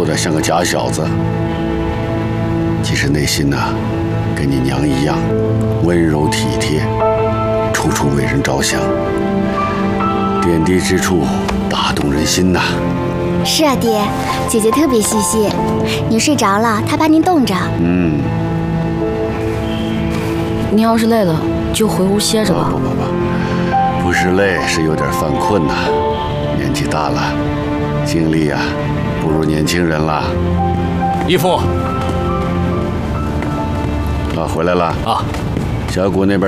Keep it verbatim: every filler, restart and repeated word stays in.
点像个假小子，其实内心呐、啊，跟你娘一样，温柔体贴，处处为人着想，点滴之处打动人心呐。 是啊，爹，姐姐特别细心。你睡着了，她怕您冻着。 嗯。 您要是累了，就回屋歇着吧。 不不不，不是累，是有点犯困呐。年纪大了，精力啊，不如年轻人了。 义父。 啊，回来了啊。 小谷那边